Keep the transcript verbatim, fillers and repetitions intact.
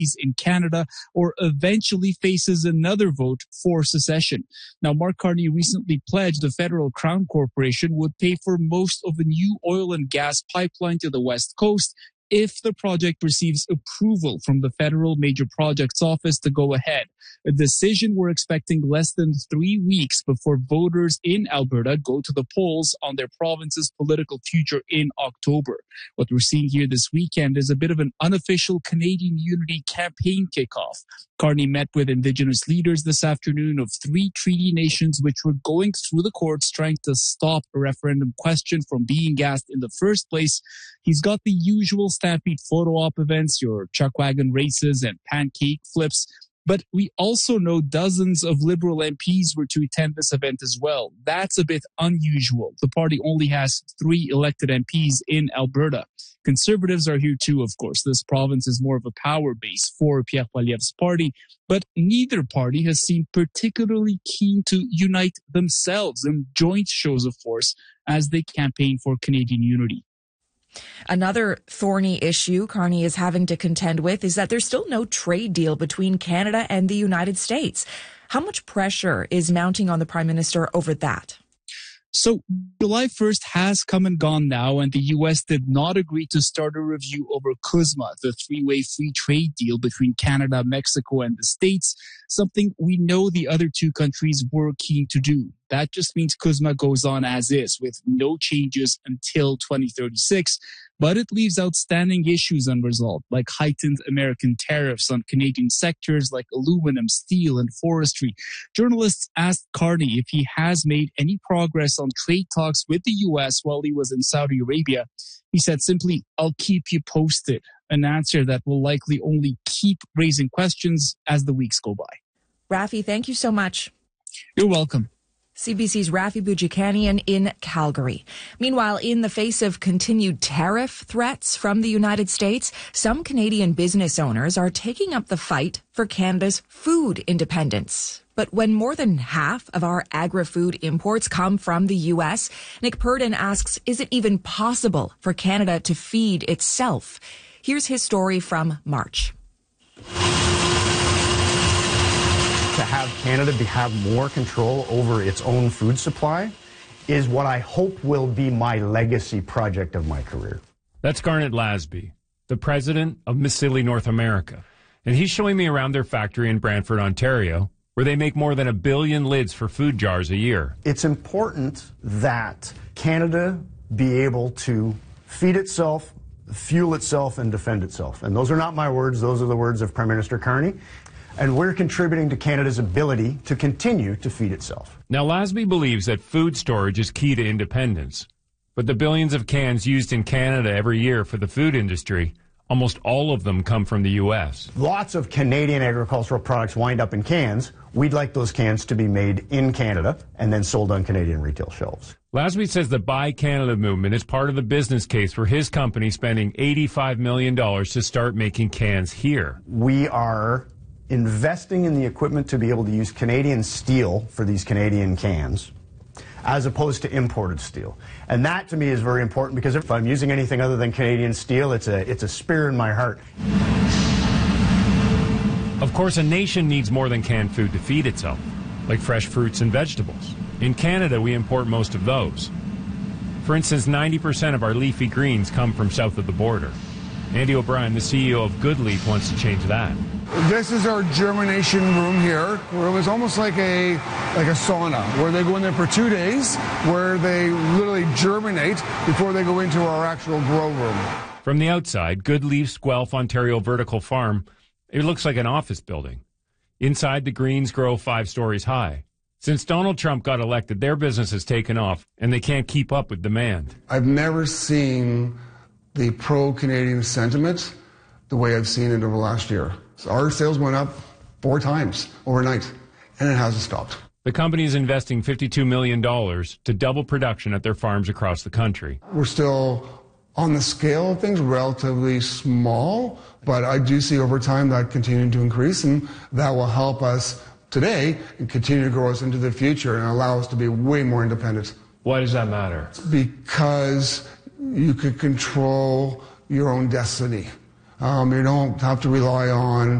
Ps in Canada or eventually faces another vote for secession. Now, Mark Carney recently pledged the Federal Crown Corporation would pay for most of a new oil and gas pipeline to the West Coast if the project receives approval from the Federal Major Projects Office to go ahead. A decision we're expecting less than three weeks before voters in Alberta go to the polls on their province's political future in October. What we're seeing here this weekend is a bit of an unofficial Canadian Unity campaign kickoff. Carney met with Indigenous leaders this afternoon of three treaty nations which were going through the courts trying to stop a referendum question from being asked in the first place. He's got the usual Stampede photo op events, your chuck wagon races and pancake flips. But we also know dozens of Liberal M Ps were to attend this event as well. That's a bit unusual. The party only has three elected M Ps in Alberta. Conservatives are here too, of course. This province is more of a power base for Pierre Poilievre's party, but neither party has seemed particularly keen to unite themselves in joint shows of force as they campaign for Canadian unity. Another thorny issue Carney is having to contend with is that there's still no trade deal between Canada and the United States. How much pressure is mounting on the Prime Minister over that? So July first has come and gone now, and the U S did not agree to start a review over CUSMA, the three-way free trade deal between Canada, Mexico, and the States, something we know the other two countries were keen to do. That just means CUSMA goes on as is, with no changes until twenty thirty-six, but it leaves outstanding issues unresolved, like heightened American tariffs on Canadian sectors like aluminum, steel, and forestry. Journalists asked Carney if he has made any progress on trade talks with the U S while he was in Saudi Arabia. He said simply, "I'll keep you posted," an answer that will likely only keep raising questions as the weeks go by. Rafi, thank you so much. You're welcome. C B C's Rafi Boudjikanian in Calgary. Meanwhile, in the face of continued tariff threats from the United States, some Canadian business owners are taking up the fight for Canada's food independence. But when more than half of our agri-food imports come from the U S, Nick Purdon asks, is it even possible for Canada to feed itself? Here's his story from March. To have Canada be, have more control over its own food supply is what I hope will be my legacy project of my career. That's Garnet Lasby, the president of Misili North America. And he's showing me around their factory in Brantford, Ontario, where they make more than a billion lids for food jars a year. It's important that Canada be able to feed itself, fuel itself, and defend itself. And those are not my words. Those are the words of Prime Minister Carney. And we're contributing to Canada's ability to continue to feed itself. Now, Lasby believes that food storage is key to independence. But the billions of cans used in Canada every year for the food industry, almost all of them come from the U S. Lots of Canadian agricultural products wind up in cans. We'd like those cans to be made in Canada and then sold on Canadian retail shelves. Lasby says the Buy Canada movement is part of the business case for his company spending eighty-five million dollars to start making cans here. We are investing in the equipment to be able to use Canadian steel for these Canadian cans, as opposed to imported steel. And that to me is very important, because if I'm using anything other than Canadian steel, it's a, it's a spear in my heart. Of course, a nation needs more than canned food to feed itself, like fresh fruits and vegetables. In Canada, we import most of those. For instance, ninety percent of our leafy greens come from south of the border. Andy O'Brien, the C E O of Goodleaf, wants to change that. This is our germination room here, where it was almost like a like a sauna, where they go in there for two days, where they literally germinate before they go into our actual grow room. From the outside, Goodleaf's Guelph, Ontario vertical farm, it looks like an office building. Inside, the greens grow five stories high. Since Donald Trump got elected, their business has taken off, and they can't keep up with demand. I've never seen the pro-Canadian sentiment the way I've seen it over the last year. Our sales went up four times overnight, and it hasn't stopped. The company is investing fifty-two million dollars to double production at their farms across the country. We're still, on the scale of things, relatively small, but I do see over time that continuing to increase, and that will help us today and continue to grow us into the future and allow us to be way more independent. Why does that matter? Because you could control your own destiny. Um, you don't have to rely on